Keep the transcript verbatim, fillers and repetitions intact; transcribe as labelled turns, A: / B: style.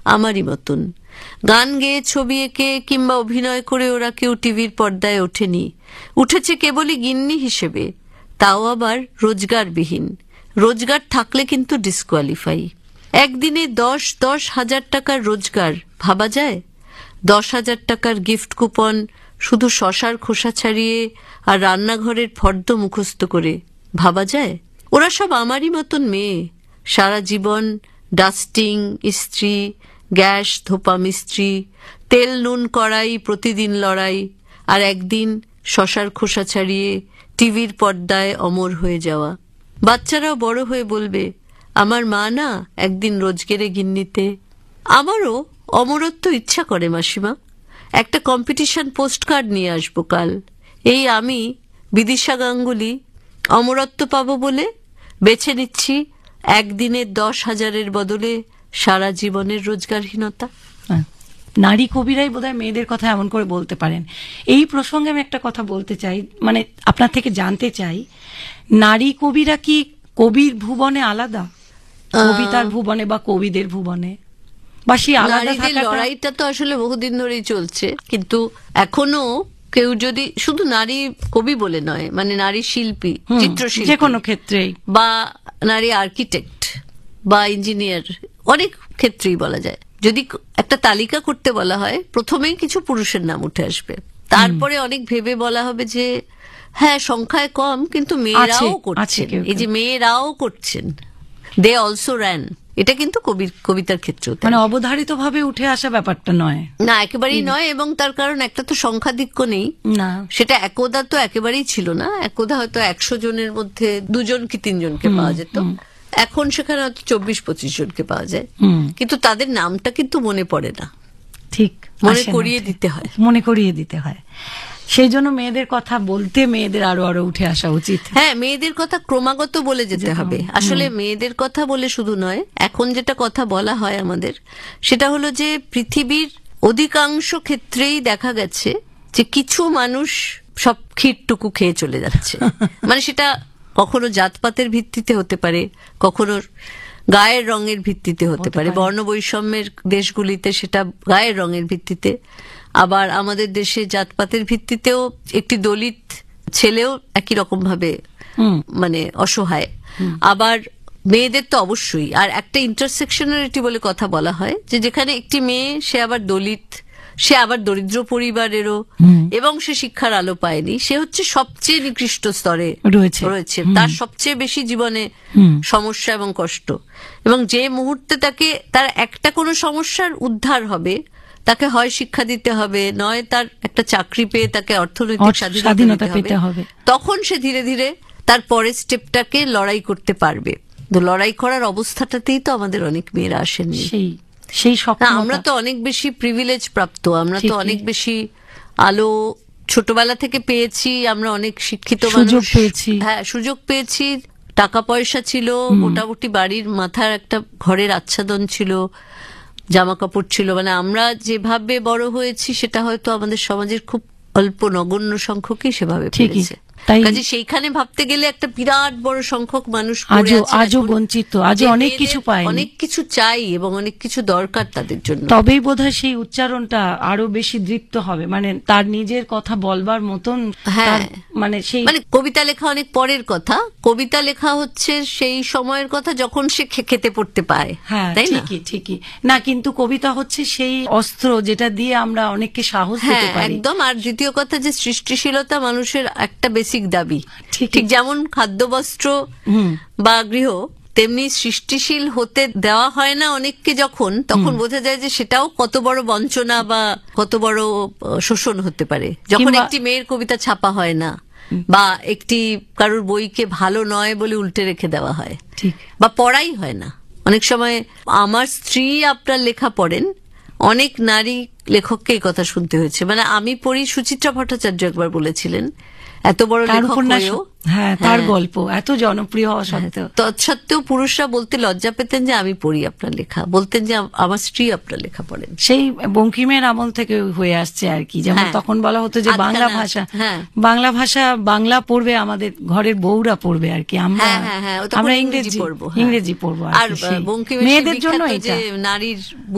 A: আমারই মতন। গান গেয়ে, ছবি এঁকে কিংবা অভিনয় করে ওরা কেউ টিভির পর্দায় ওঠেনি, উঠেছে কেবলই গিন্নি হিসেবে, তাও আবার রোজগারবিহীন। রোজগার থাকলে কিন্তু ডিসকোয়ালিফাই। একদিনে দশ দশ হাজার টাকার রোজগার ভাবা যায়? দশ হাজার টাকার গিফট কুপন শুধু শশার খোসা ছাড়িয়ে আর রান্নাঘরের ফর্দ মুখস্থ করে ভাবা যায়? ওরা সব আমারই মতন মেয়ে, সারা জীবন ডাস্টিং, ইস্ত্রি, গ্যাস ধোপা মিস্ত্রি, তেল নুন কড়াই, প্রতিদিন লড়াই, আর একদিন শশার খোসা ছাড়িয়ে টিভির পর্দায় অমর হয়ে যাওয়া। বাচ্চারাও বড় হয়ে বলবে, আমার মা না একদিন রোজগেরে গিন্নিতে। আমারও অমরত্ব ইচ্ছা করে মাসিমা। একটা কম্পিটিশন পোস্ট কার্ড নিয়ে আসবো কাল। এই আমি বিদিশা গাঙ্গুলি অমরত্ব পাবো বলে বেছে নিচ্ছি একদিনের দশ হাজারের বদলে সারা জীবনের রোজগারহীনতা।
B: নারী কবিরাই বোধহয় মেয়েদের কথা এমন করে বলতে পারেন। এই প্রসঙ্গে আমি একটা কথা বলতে চাই, মানে আপনার থেকে জানতে চাই, নারী কবিরা কি কবির ভুবনে আলাদা, কবিতার ভুবনে বা কবিদের ভুবনে, বা সেই আলাদা থাকাটা?
A: লড়াইটা তো আসলে বহুদিন ধরেই চলছে, কিন্তু এখনো কেউ যদি শুধু নারী কবি বলে নয়, মানে নারী শিল্পী, চিত্রশিল্পী,
B: যে কোনো ক্ষেত্রেই,
A: বা নারী আর্কিটেক্ট বা ইঞ্জিনিয়ার, অনেক ক্ষেত্রেই বলা যায়, যদি একটা তালিকা করতে বলা হয় প্রথমেই কিছু পুরুষের নাম উঠে আসবে, তারপরে অনেক ভেবে বলা হবে যে হ্যাঁ সংখ্যায় কম কিন্তু মেয়েরাও করছেন, এই যে মেয়েরাও করছেন, দে অলসো র্যান। এটা কিন্তু কবির কবিতার ক্ষেত্রে
B: মানে অবধারিত ভাবে উঠে আসা ব্যাপারটা নয়,
A: না একেবারেই নয়। এবং তার কারণ একটা তো সংখ্যাধিক্য নেই,
B: না
A: সেটা একদা তো একেবারেই ছিল না। একদা হয়তো একশো জনের মধ্যে দুজন কি তিনজনকে পাওয়া যেত, এখন সেখানে হয়তো চব্বিশ পঁচিশ জনকে পাওয়া যায়, কিন্তু তাদের নামটা কিন্তু মনে পড়ে না,
B: ঠিক
A: মনে করিয়ে দিতে হয়,
B: মনে করিয়ে দিতে হয়। সেই জন্য মেয়েদের কথা বলতে মেয়েদের আরো আরো উঠে আসা উচিত।
A: হ্যাঁ, মেয়েদের কথা ক্রমাগত বলে যেতে হবে। আসলে মেয়েদের কথা বলে শুধু নয়, এখন যেটা কথা বলা হয় আমাদের, সেটা হলো যে পৃথিবীর অধিকাংশ ক্ষেত্রেই দেখা গেছে যে কিছু মানুষ সব ক্ষীরটুকু খেয়ে চলে যাচ্ছে। মানে সেটা কখনো জাতপাতের ভিত্তিতে হতে পারে, কখনো গায়ের রঙের ভিত্তিতে হতে পারে। বর্ণ বৈষম্যের দেশগুলিতে সেটা গায়ের রঙের ভিত্তিতে, আবার আমাদের দেশে জাতপাতের ভিত্তিতেও একটি দলিত ছেলেও একই রকম ভাবে মানে অসহায়। আবার মেয়েদের তো অবশ্যই, আর একটা ইন্টারসেকশনালিটি বলে কথা বলা হয়, যে যেখানে একটি মেয়ে সে আবার দলিত, সে আবার দরিদ্র পরিবারেরও, এবং সে শিক্ষার আলো পায়নি, সে হচ্ছে সবচেয়ে নিকৃষ্ট স্তরে রয়েছে, তার সবচেয়ে বেশি জীবনে সমস্যা এবং কষ্ট। এবং যে মুহূর্তে তাকে তার একটা কোনো সমস্যার উদ্ধার হবে, তাকে হয় শিক্ষা দিতে হবে, নয় তার একটা চাকরি পেয়ে তাকে অর্থনৈতিক স্বাধীনতা পেতে হবে, তখন সে ধীরে ধীরে তার পরের স্টেপটাকে লড়াই করতে পারবে। তো লড়াই করার অবস্থাটাতেই তো আমাদের অনেক মেয়েরা আসেননি।
B: সেই সেই
A: আমরা তো অনেক বেশি প্রিভিলেজ প্রাপ্ত, আমরা তো অনেক বেশি আলো ছোটবেলা থেকে পেয়েছি, আমরা অনেক শিক্ষিত মানুষ
B: পেয়েছি,
A: হ্যাঁ সুযোগ পেয়েছি, টাকা পয়সা ছিল, মোটামুটি বাড়ির মাথার একটা ঘরের আচ্ছাদন ছিল, জামা কাপড় ছিল। মানে আমরা যেভাবে বড় হয়েছি সেটা হয়তো আমাদের সমাজের খুব অল্প নগণ্য সংখ্যকই সেভাবে পেয়েছে। কাজে সেইখানে ভাবতে গেলে একটা বিরাট বড় সংখ্যক মানুষ
B: আজও বঞ্চিত, আজও অনেক কিছু পায়,
A: অনেক কিছু চাই এবং অনেক কিছু দরকার তাদের জন্য।
B: তবেই বোধহয় সেই উচ্চারণটা আরো বেশি দৃপ্ত হবে, মানে তার নিজের কথা বলবার মতন।
A: হ্যাঁ,
B: মানে সেই
A: মানে কবিতা লেখা অনেক পরের কথা, কবিতা লেখা হচ্ছে সেই সময়ের কথা যখন সে খেতে পড়তে পায়।
B: হ্যাঁ, ঠিকই ঠিকই না, কিন্তু কবিতা হচ্ছে সেই অস্ত্র যেটা দিয়ে আমরা অনেককে সাহস দিতে পারি।
A: একদম। আর দ্বিতীয় কথা যে সৃষ্টিশীলতা মানুষের একটা বেসিক দাবি, ঠিক যেমন খাদ্য বস্ত্র বা গৃহ, তেমনি সৃষ্টিশীল হতে দেওয়া হয় না অনেককে যখন, তখন বোঝা যায় যে সেটাও কত বড় বঞ্চনা বা কত বড় শোষণ হতে পারে। যখন একটি মেয়ের কবিতা ছাপা হয় না, বা একটি কারোর বইকে ভালো নয় বলে উল্টে রেখে দেওয়া হয়, বা পড়াই হয় না। অনেক সময় আমার স্ত্রী আপনার লেখা পড়েন, অনেক নারী লেখককে এই কথা শুনতে হয়েছে। মানে আমি পড়ি, সুচিত্রা ভট্টাচার্য একবার বলেছিলেন, এত বড় লেখক হয়েও,
B: হ্যাঁ তার গল্প এত জনপ্রিয় হওয়া সত্ত্বেও,
A: তৎসত্ত্বেও পুরুষরা বলতে লজ্জা পেতেন যে আমি পড়ি আপনার লেখা, বলতেন যে আমার স্ত্রী আপনার লেখা পড়েন।
B: সেই বঙ্কিমের আমল থেকে হয়ে আসছে আর কি। যেমন তখন বলা হতো যে বাংলা ভাষা, বাংলা ভাষা বাংলা পড়বে আমাদের ঘরের বউরা পড়বে আর কি, আমরা আমরা ইংরেজি পড়বো, ইংরেজি পড়বো। আর বঙ্কিমের মেয়েদের জন্য এটা নারীর